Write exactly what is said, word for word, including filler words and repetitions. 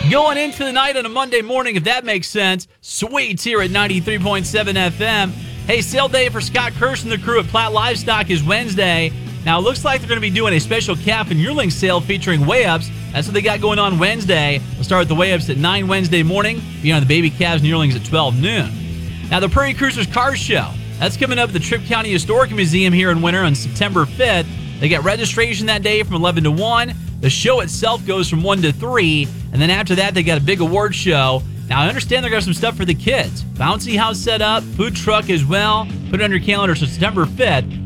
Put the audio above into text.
Going into the night on a Monday morning, if that makes sense. Sweets here at ninety-three point seven F M. Hey, sale day for Scott Kirsch and the crew at Platt Livestock is Wednesday. Now, it looks like they're going to be doing a special calf and yearling sale featuring weigh-ups. That's what they got going on Wednesday. We'll start with the weigh-ups at nine Wednesday morning, beyond the baby calves and yearlings at twelve noon. Now, the Prairie Cruisers Cars Show. That's coming up at the Tripp County Historic Museum here in Winter on September fifth. They get registration that day from eleven to one. The show itself goes from one to three. And then after that, they got a big award show. Now, I understand they're got some stuff for the kids. Bouncy house set up, food truck as well. Put it on your calendar, so September fifth.